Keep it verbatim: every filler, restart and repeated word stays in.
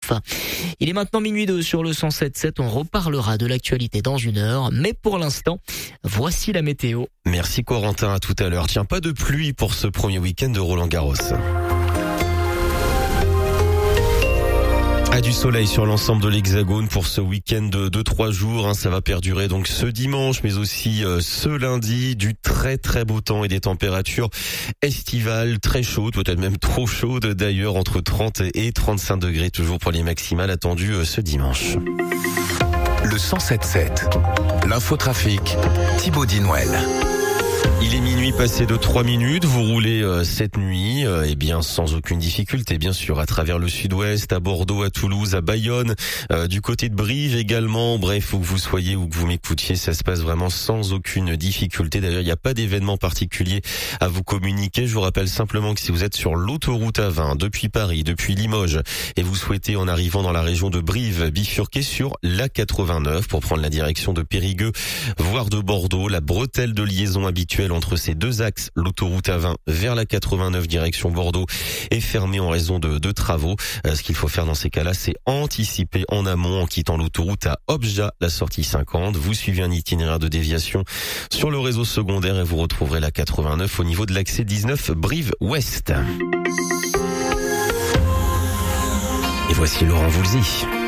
neuf. Il est maintenant minuit deux sur le cent sept sept. On reparlera de l'actualité dans une heure. Mais pour l'instant, voici la météo. Merci Corentin, à tout à l'heure. Tiens, pas de pluie pour ce premier week-end de Roland-Garros. Ah, du soleil sur l'ensemble de l'Hexagone pour ce week-end de, de trois jours. Hein, ça va perdurer donc ce dimanche, mais aussi euh, ce lundi. Du très très beau temps et des températures estivales très chaudes, peut-être même trop chaudes d'ailleurs, entre trente et trente-cinq degrés toujours pour les maximales attendues euh, ce dimanche. Le cent sept sept, l'infotrafic, Thibaut Dinouel. Il est minuit passé de trois minutes, vous roulez euh, cette nuit, euh, eh bien sans aucune difficulté bien sûr, à travers le sud-ouest, à Bordeaux, à Toulouse, à Bayonne, euh, du côté de Brive également, bref, où que vous soyez, où que vous m'écoutiez, ça se passe vraiment sans aucune difficulté. D'ailleurs, il n'y a pas d'événement particulier à vous communiquer. Je vous rappelle simplement que si vous êtes sur l'autoroute A vingt, depuis Paris, depuis Limoges, et vous souhaitez en arrivant dans la région de Brive, bifurquer sur l'A quatre-vingt-neuf pour prendre la direction de Périgueux, voire de Bordeaux, la bretelle de liaison habituelle entre ces deux axes, l'autoroute A vingt vers la quatre-vingt-neuf direction Bordeaux, est fermée en raison de, de travaux. Euh, ce qu'il faut faire dans ces cas-là, c'est anticiper en amont en quittant l'autoroute à Obja, la sortie cinquante. Vous suivez un itinéraire de déviation sur le réseau secondaire et vous retrouverez la quatre-vingt-neuf au niveau de l'accès dix-neuf Brive-Ouest. Et voici Laurent Voulzy.